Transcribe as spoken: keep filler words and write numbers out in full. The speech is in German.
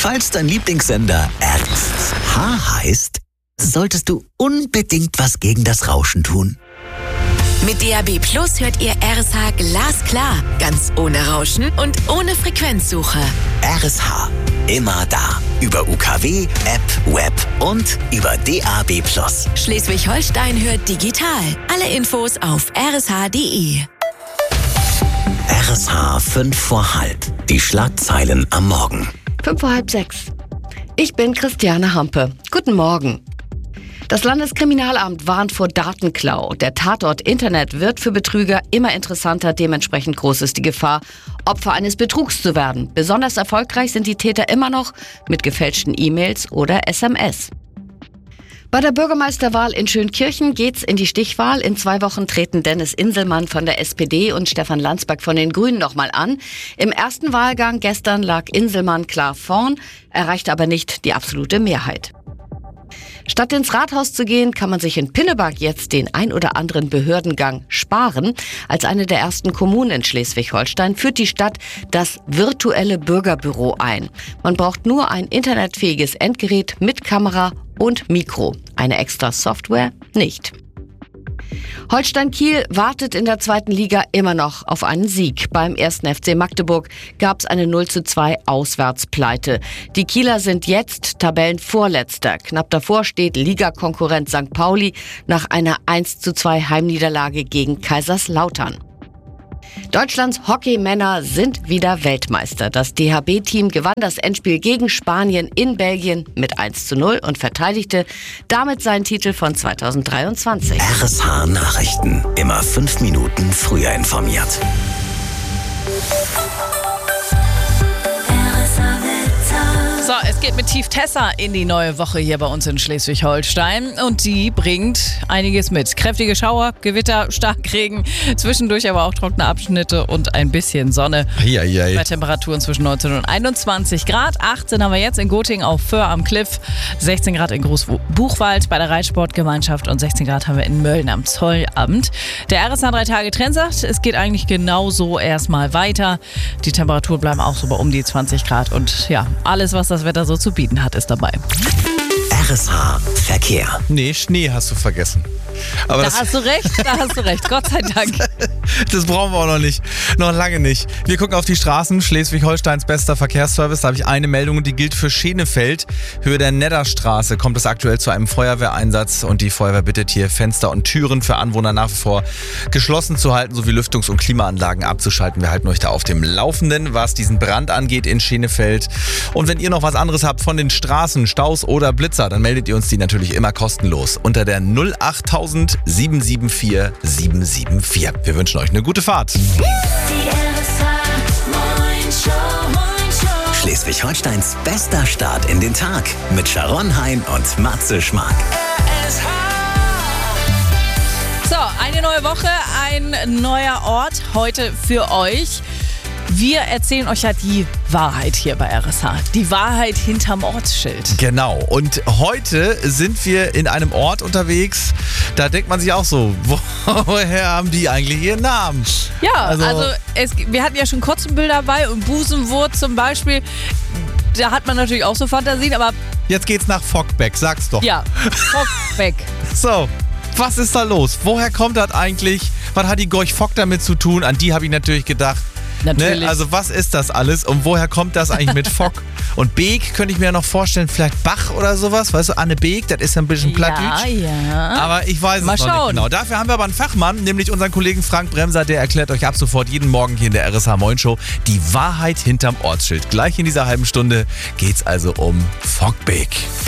Falls dein Lieblingssender R S H heißt, solltest du unbedingt was gegen das Rauschen tun. Mit D A B Plus hört ihr R S H glasklar, ganz ohne Rauschen und ohne Frequenzsuche. R S H, immer da. Über U K W, App, Web und über D A B Plus. Schleswig-Holstein hört digital. Alle Infos auf r s h punkt d e. R S H fünf vor halb. Die Schlagzeilen am Morgen. Fünf vor halb sechs. Ich bin Christiane Hampe. Guten Morgen. Das Landeskriminalamt warnt vor Datenklau. Der Tatort Internet wird für Betrüger immer interessanter. Dementsprechend groß ist die Gefahr, Opfer eines Betrugs zu werden. Besonders erfolgreich sind die Täter immer noch mit gefälschten E-Mails oder S M S. Bei der Bürgermeisterwahl in Schönkirchen geht's in die Stichwahl. In zwei Wochen treten Dennis Inselmann von der S P D und Stefan Landsberg von den Grünen nochmal an. Im ersten Wahlgang gestern lag Inselmann klar vorn, erreichte aber nicht die absolute Mehrheit. Statt ins Rathaus zu gehen, kann man sich in Pinneberg jetzt den ein oder anderen Behördengang sparen. Als eine der ersten Kommunen in Schleswig-Holstein führt die Stadt das virtuelle Bürgerbüro ein. Man braucht nur ein internetfähiges Endgerät mit Kamera und Mikro. Eine extra Software nicht. Holstein Kiel wartet in der zweiten Liga immer noch auf einen Sieg. Beim ersten F C Magdeburg gab es eine null zu zwei Auswärtspleite. Die Kieler sind jetzt Tabellenvorletzter. Knapp davor steht Ligakonkurrent Sankt Pauli nach einer eins zu zwei Heimniederlage gegen Kaiserslautern. Deutschlands Hockeymänner sind wieder Weltmeister. Das D H B-Team gewann das Endspiel gegen Spanien in Belgien mit eins zu null und verteidigte damit seinen Titel von zweitausenddreiundzwanzig. R S H Nachrichten. Immer fünf Minuten früher informiert. So, es geht mit Tief Tessa in die neue Woche hier bei uns in Schleswig-Holstein und die bringt einiges mit. Kräftige Schauer, Gewitter, Starkregen, zwischendurch aber auch trockene Abschnitte und ein bisschen Sonne. Eieiei. Bei Temperaturen zwischen neunzehn und einundzwanzig Grad. achtzehn haben wir jetzt in Gotingen auf Föhr am Kliff, sechzehn Grad in Großbuchwald bei der Reitsportgemeinschaft und sechzehn Grad haben wir in Mölln am Zollamt. Der R S H drei Tage Trend sagt, es geht eigentlich genauso erstmal weiter. Die Temperaturen bleiben auch so bei um die zwanzig Grad und ja, alles was das Wetter so zu bieten hat, ist dabei. R S H Verkehr. Nee, Schnee hast du vergessen. Aber Da das, hast du recht, da hast du recht, Gott sei Dank. das brauchen wir auch noch nicht. Noch lange nicht. Wir gucken auf die Straßen. Schleswig-Holsteins bester Verkehrsservice. Da habe ich eine Meldung und die gilt für Schenefeld. Höhe der Nedderstraße kommt es aktuell zu einem Feuerwehreinsatz und die Feuerwehr bittet hier Fenster und Türen für Anwohner nach wie vor geschlossen zu halten, sowie Lüftungs- und Klimaanlagen abzuschalten. Wir halten euch da auf dem Laufenden, was diesen Brand angeht in Schenefeld. Und wenn ihr noch was anderes habt von den Straßen, Staus oder Blitzer, dann meldet ihr uns die natürlich immer kostenlos unter der null acht null null sieben sieben vier sieben sieben vier. Wir wünschen euch eine gute Fahrt. Schleswig-Holsteins bester Start in den Tag mit Sharon Hein und Matze Schmark. So, eine neue Woche, ein neuer Ort heute für euch. Wir erzählen euch ja die Wahrheit hier bei R S H. Die Wahrheit hinterm Ortsschild. Genau. Und heute sind wir in einem Ort unterwegs, da denkt man sich auch so, woher haben die eigentlich ihren Namen? Ja, Also- also, es, wir hatten ja schon Kotzenbüll dabei und Busenwurz zum Beispiel. Da hat man natürlich auch so Fantasien, aber Jetzt geht's nach Fockbeck, sag's doch. ja, Fock weg. So, was ist da los? Woher kommt das eigentlich? Was hat die Gorch Fock damit zu tun? An die habe ich natürlich gedacht. Natürlich. Ne? Also was ist das alles und woher kommt das eigentlich mit Fock? Und Beek könnte ich mir noch vorstellen, vielleicht Bach oder sowas. Weißt du, Anne Beek, das ist ja ein bisschen plattdeutsch. Ja, ja. Aber ich weiß Mal es noch schauen. nicht genau. Dafür haben wir aber einen Fachmann, nämlich unseren Kollegen Frank Bremser, der erklärt euch ab sofort jeden Morgen hier in der R S H Moin Show die Wahrheit hinterm Ortsschild. Gleich in dieser halben Stunde geht's also um Fockbeek.